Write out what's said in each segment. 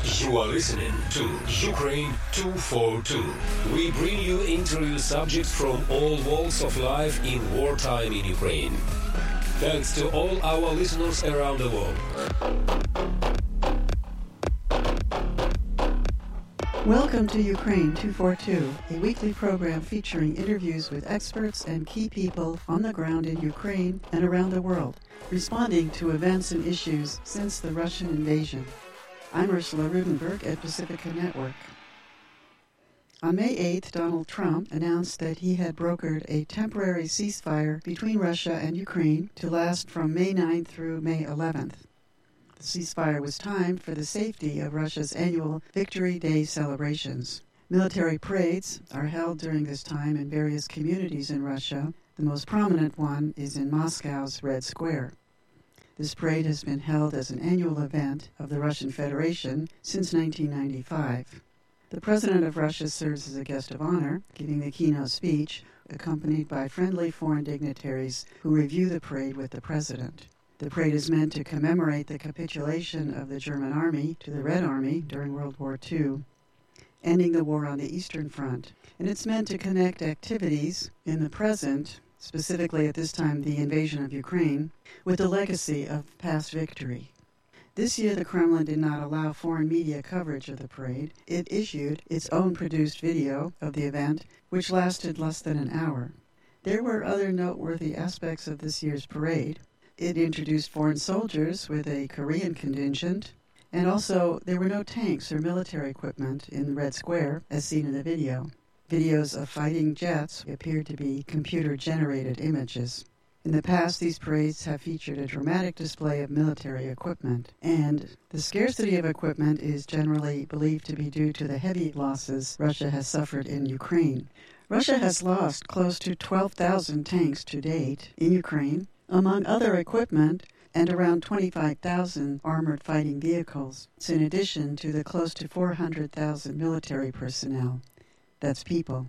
You are listening to Ukraine 242. We bring you interview subjects from all walks of life in wartime in Ukraine. Thanks to all our listeners around the world. Welcome to Ukraine 242, a weekly program featuring interviews with experts and key people on the ground in Ukraine and around the world, responding to events and issues since the Russian invasion. I'm Ursula Rudenberg at Pacifica Network. On May 8th, Donald Trump announced that he had brokered a temporary ceasefire between Russia and Ukraine to last from May 9th through May 11th. The ceasefire was timed for the safety of Russia's annual Victory Day celebrations. Military parades are held during this time in various communities in Russia. The most prominent one is in Moscow's Red Square. This parade has been held as an annual event of the Russian Federation since 1995. The President of Russia serves as a guest of honor, giving the keynote speech, accompanied by friendly foreign dignitaries who review the parade with the President. The parade is meant to commemorate the capitulation of the German Army to the Red Army during World War II, ending the war on the Eastern Front. And it's meant to connect activities in the present, specifically at this time the invasion of Ukraine, with the legacy of past victory. This year the Kremlin did not allow foreign media coverage of the parade. It issued its own produced video of the event, which lasted less than an hour. There were other noteworthy aspects of this year's parade. It introduced foreign soldiers with a Korean contingent, and also there were no tanks or military equipment in the Red Square, as seen in the video. Videos of fighting jets appeared to be computer-generated images. In the past, these parades have featured a dramatic display of military equipment, and the scarcity of equipment is generally believed to be due to the heavy losses Russia has suffered in Ukraine. Russia has lost close to 12,000 tanks to date in Ukraine, among other equipment, and around 25,000 armored fighting vehicles. It's in addition to the close to 400,000 military personnel. That's people.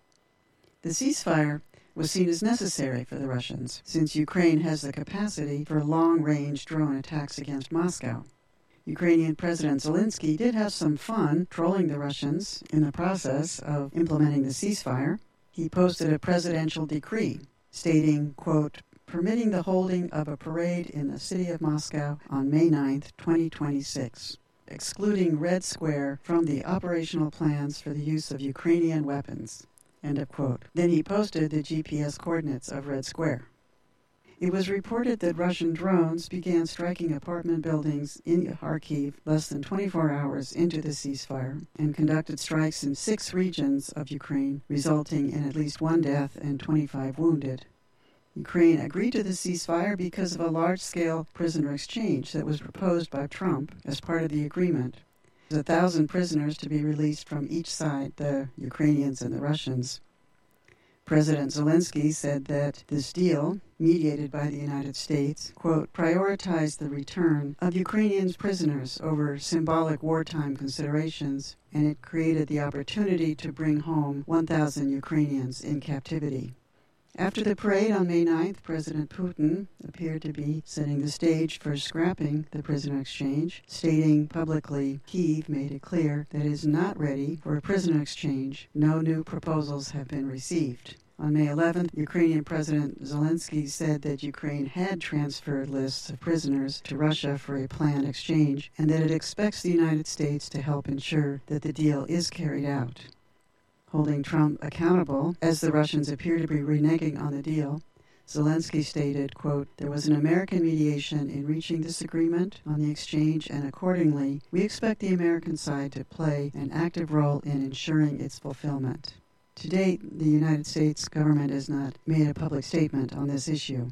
The ceasefire was seen as necessary for the Russians, since Ukraine has the capacity for long-range drone attacks against Moscow. Ukrainian President Zelensky did have some fun trolling the Russians in the process of implementing the ceasefire. He posted a presidential decree stating, quote, permitting the holding of a parade in the city of Moscow on May 9th, 2026, excluding Red Square from the operational plans for the use of Ukrainian weapons, end of quote. Then he posted the GPS coordinates of Red Square. It was reported that Russian drones began striking apartment buildings in Kharkiv less than 24 hours into the ceasefire and conducted strikes in 6 regions of Ukraine, resulting in at least 1 death and 25 wounded. Ukraine agreed to the ceasefire because of a large-scale prisoner exchange that was proposed by Trump as part of the agreement. There's 1,000 prisoners to be released from each side, the Ukrainians and the Russians. President Zelensky said that this deal, mediated by the United States, quote, prioritized the return of Ukrainian prisoners over symbolic wartime considerations, and it created the opportunity to bring home 1,000 Ukrainians in captivity. After the parade on May 9th, President Putin appeared to be setting the stage for scrapping the prisoner exchange, stating publicly Kyiv made it clear that it is not ready for a prisoner exchange. No new proposals have been received. On May 11th, Ukrainian President Zelensky said that Ukraine had transferred lists of prisoners to Russia for a planned exchange and that it expects the United States to help ensure that the deal is carried out. Holding Trump accountable, as the Russians appear to be reneging on the deal, Zelensky stated, quote, there was an American mediation in reaching this agreement on the exchange, and accordingly, we expect the American side to play an active role in ensuring its fulfillment. To date, the United States government has not made a public statement on this issue.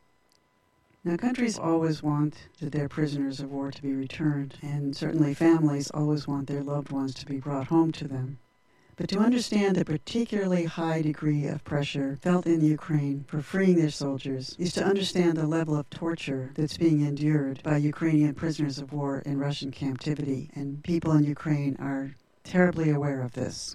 Now, countries always want their prisoners of war to be returned, and certainly families always want their loved ones to be brought home to them. But to understand the particularly high degree of pressure felt in Ukraine for freeing their soldiers is to understand the level of torture that's being endured by Ukrainian prisoners of war in Russian captivity, and people in Ukraine are terribly aware of this.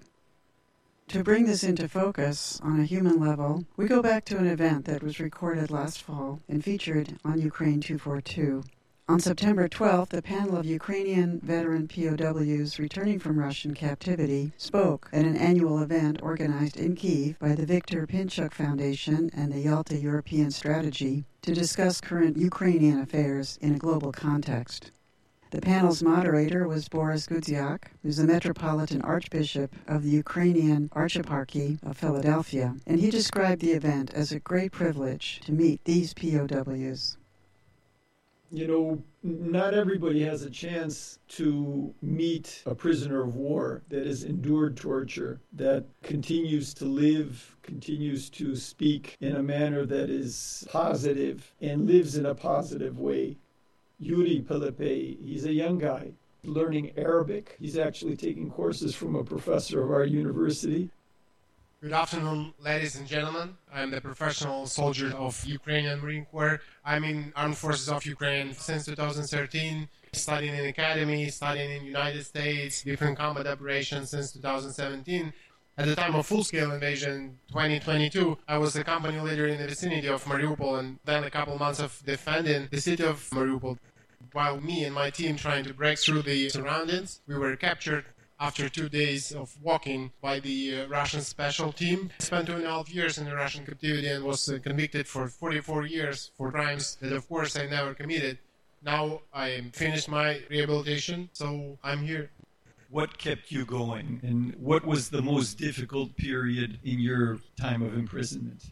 To bring this into focus on a human level, we go back to an event that was recorded last fall and featured on Ukraine 242 On September 12th, a panel of Ukrainian veteran POWs returning from Russian captivity spoke at an annual event organized in Kyiv by the Viktor Pinchuk Foundation and the Yalta European Strategy to discuss current Ukrainian affairs in a global context. The panel's moderator was Boris Gudziak, who's the Metropolitan Archbishop of the Ukrainian Archieparchy of Philadelphia, and he described the event as a great privilege to meet these POWs. You know, not everybody has a chance to meet a prisoner of war that has endured torture, that continues to live, continues to speak in a manner that is positive and lives in a positive way. Yuri Pilipe, he's a young guy learning Arabic. He's actually taking courses from a professor of our university. Good afternoon, ladies and gentlemen. I'm the professional soldier of Ukrainian Marine Corps. I'm in Armed Forces of Ukraine since 2013, studying in academy, studying in United States, different combat operations since 2017. At the time of full-scale invasion, 2022, I was the company leader in the vicinity of Mariupol and then a couple months of defending the city of Mariupol. While me and my team trying to break through the surroundings, we were captured after 2 days of walking by the Russian special team. I spent 2.5 years in the Russian captivity and was convicted for 44 years for crimes that, of course, I never committed. Now I finished my rehabilitation, so I'm here. What kept you going, and what was the most difficult period in your time of imprisonment?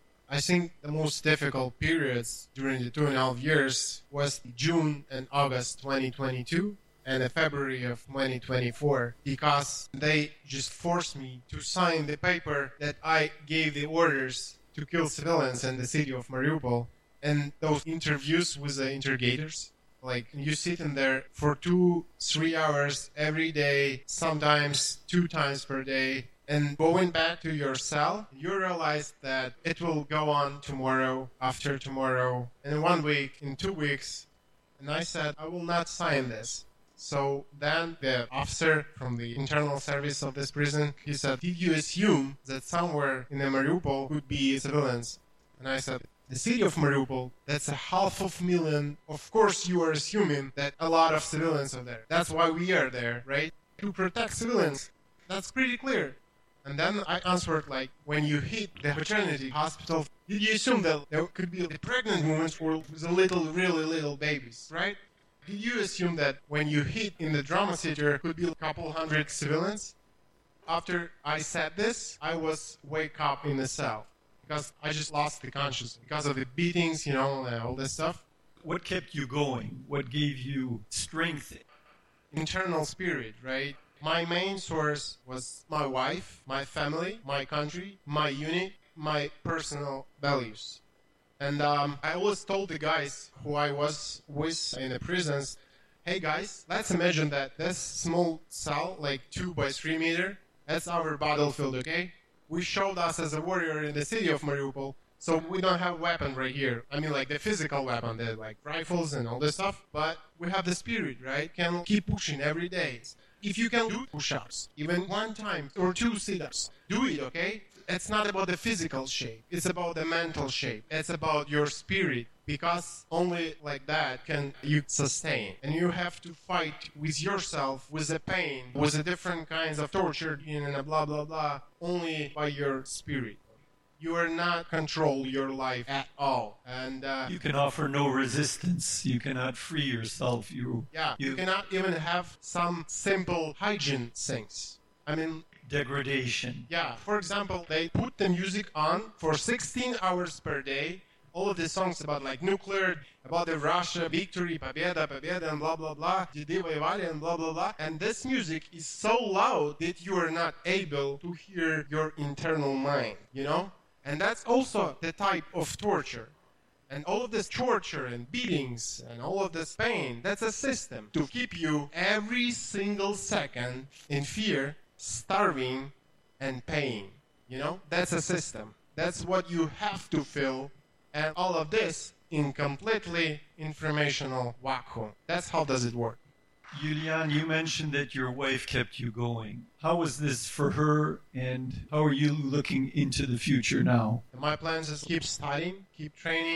I think the most difficult periods during the 2.5 years was June and August 2022. And February of 2024, because they just forced me to sign the paper that I gave the orders to kill civilians in the city of Mariupol. And those interviews with the interrogators, like you sit in there for 2-3 hours every day, sometimes 2 times per day, and going back to your cell, you realize that it will go on tomorrow, after tomorrow, in 1 week, in 2 weeks. And I said, I will not sign this. So then the officer from the internal service of this prison, he said, did you assume that somewhere in the Mariupol could be civilians? And I said, the city of Mariupol, that's 500,000. Of course you are assuming that a lot of civilians are there. That's why we are there, right? To protect civilians. That's pretty clear. And then I answered, like, when you hit the maternity hospital, did you assume that there could be pregnant women or with really little babies, right? Did you assume that when you hit in the drama theater could be a couple hundred civilians? After I said this, I was wake up in the cell because I just lost the consciousness because of the beatings, you know, and all this stuff. What kept you going? What gave you strength? Internal spirit, right? My main source was my wife, my family, my country, my unit, my personal values. And I always told the guys who I was with in the prisons, hey guys, let's imagine that this small cell, like 2 by 3 meter, that's our battlefield, okay? We showed us as a warrior in the city of Mariupol, so we don't have a weapon right here. I mean, like the physical weapon, the like rifles and all this stuff, but we have the spirit, right? Can keep pushing every day. If you can do push-ups, even 1 time or 2 sit-ups, do it, okay? It's not about the physical shape. It's about the mental shape. It's about your spirit, because only like that can you sustain. And you have to fight with yourself, with the pain, with the different kinds of torture, and blah, blah, blah, only by your spirit. You are not control your life at all. And you can offer no resistance. You cannot free yourself. You cannot even have some simple hygiene things. I mean, degradation. Yeah, for example, they put the music on for 16 hours per day. All of the songs about like nuclear, about the Russia, victory, победа, and blah, blah, blah, деды воевали, and blah, blah, blah. And this music is so loud that you are not able to hear your internal mind, you know? And that's also the type of torture. And all of this torture and beatings and all of this pain, that's a system to keep you every single second in fear, starving, and pain. You know, that's a system. That's what you have to feel. And all of this in completely informational vacuum. That's how does it work. Yulian, you mentioned that your wife kept you going. How was this for her, and how are you looking into the future now? My plans is keep studying, keep training,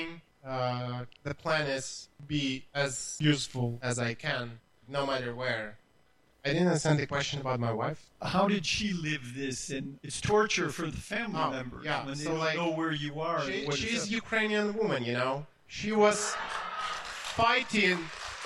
the plan is be as useful as I can, no matter where. I didn't understand the question about my wife. How did she live this? And it's torture for the family members when they don't know where you are. She's a Ukrainian woman, you know. She was fighting,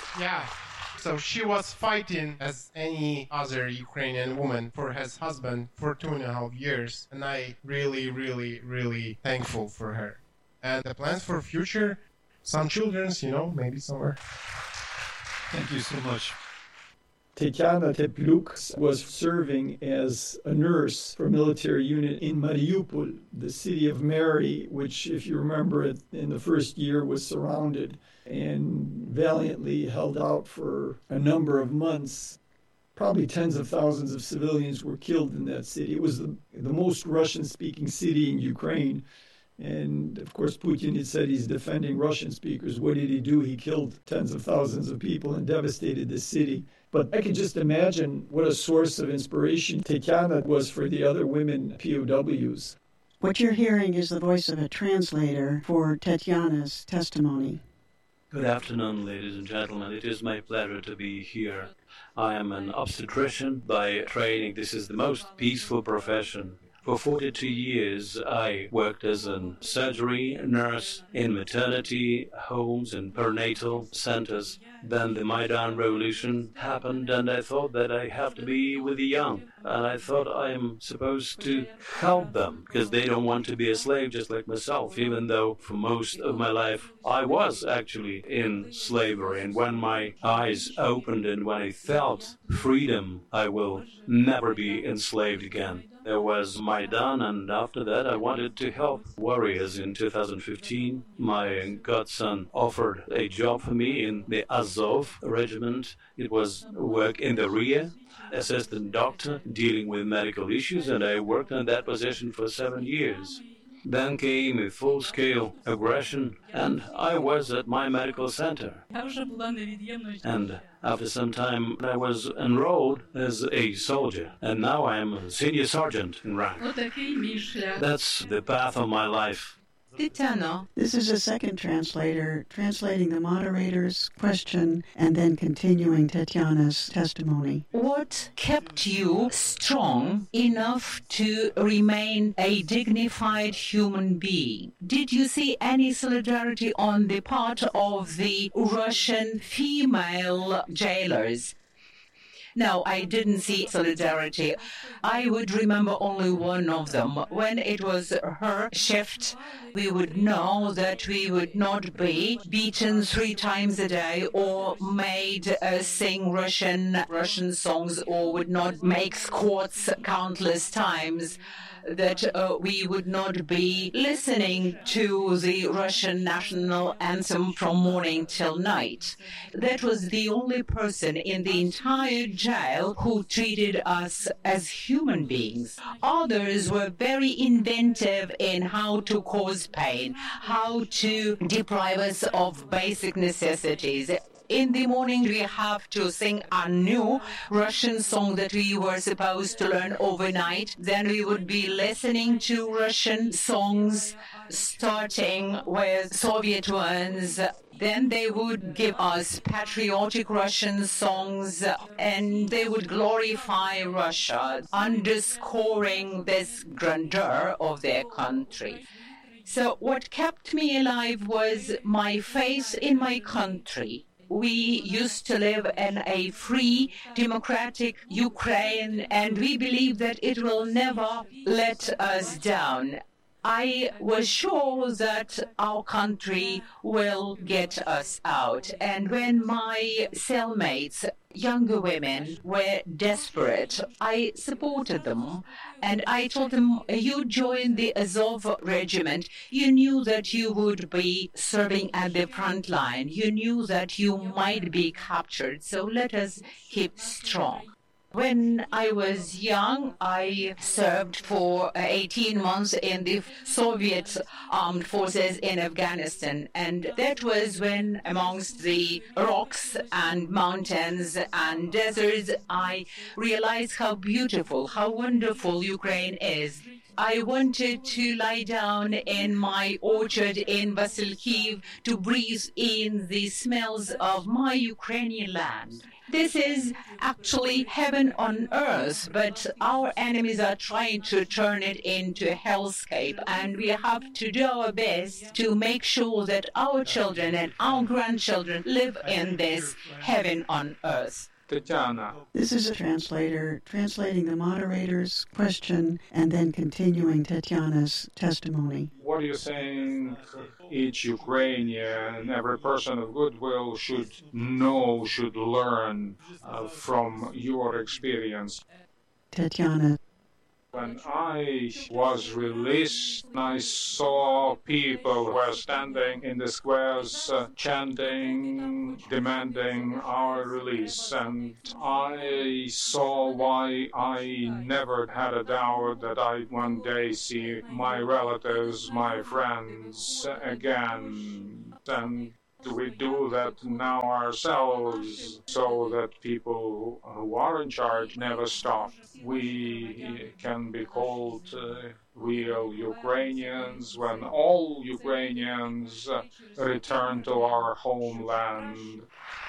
so she was fighting as any other Ukrainian woman for his husband for 2.5 years. And I really, really, really thankful for her. And the plans for future, some children's, you know, maybe somewhere. Thank you so much. Tetiana Tepluk was serving as a nurse for a military unit in Mariupol, the city of Mary, which, if you remember, in the first year was surrounded and valiantly held out for a number of months. Probably tens of thousands of civilians were killed in that city. It was the most Russian-speaking city in Ukraine. And, of course, Putin had said he's defending Russian speakers. What did he do? He killed tens of thousands of people and devastated the city. But I can just imagine what a source of inspiration Tetiana was for the other women POWs. What you're hearing is the voice of a translator for Tetiana's testimony. Good afternoon, ladies and gentlemen. It is my pleasure to be here. I am an obstetrician by training. This is the most peaceful profession. For 42 years, I worked as a surgery nurse in maternity homes and perinatal centers. Then the Maidan Revolution happened, and I thought that I have to be with the young. And I thought I'm supposed to help them, because they don't want to be a slave just like myself, even though for most of my life I was actually in slavery. And when my eyes opened and when I felt freedom, I will never be enslaved again. There was Maidan, and after that I wanted to help warriors. In 2015, my godson offered a job for me in the Azov regiment. It was work in the rear, assistant doctor dealing with medical issues, and I worked in that position for 7 years. Then came a full-scale aggression, and I was at my medical center. And after some time, I was enrolled as a soldier, and now I am a senior sergeant in rank. That's the path of my life. Tetiana. This is a second translator translating the moderator's question and then continuing Tetiana's testimony. What kept you strong enough to remain a dignified human being? Did you see any solidarity on the part of the Russian female jailers? No, I didn't see solidarity. I would remember only one of them. When it was her shift, we would know that we would not be beaten 3 times a day or made sing Russian songs or would not make squats countless times, that we would not be listening to the Russian national anthem from morning till night. That was the only person in the entire jail who treated us as human beings. Others were very inventive in how to cause pain, how to deprive us of basic necessities. In the morning, we have to sing a new Russian song that we were supposed to learn overnight. Then we would be listening to Russian songs, starting with Soviet ones. Then they would give us patriotic Russian songs, and they would glorify Russia, underscoring this grandeur of their country. So what kept me alive was my faith in my country. We used to live in a free, democratic Ukraine, and we believe that it will never let us down. I was sure that our country will get us out. And when my cellmates, younger women, were desperate, I supported them. And I told them, you joined the Azov regiment. You knew that you would be serving at the front line. You knew that you might be captured. So let us keep strong. When I was young, I served for 18 months in the Soviet armed forces in Afghanistan. And that was when, amongst the rocks and mountains and deserts, I realized how beautiful, how wonderful Ukraine is. I wanted to lie down in my orchard in Vasilkiv to breathe in the smells of my Ukrainian land. This is actually heaven on earth, but our enemies are trying to turn it into a hellscape, and we have to do our best to make sure that our children and our grandchildren live in this heaven on earth. Tatiana. This is a translator translating the moderator's question and then continuing Tatiana's testimony. What are you saying each Ukrainian, every person of goodwill should know, should learn from your experience? Tatiana. When I was released, I saw people who were standing in the squares chanting, demanding our release. And I saw why I never had a doubt that I'd one day see my relatives, my friends again. And we do that now ourselves so that people who are in charge never stop. We can be called real Ukrainians when all Ukrainians return to our homeland.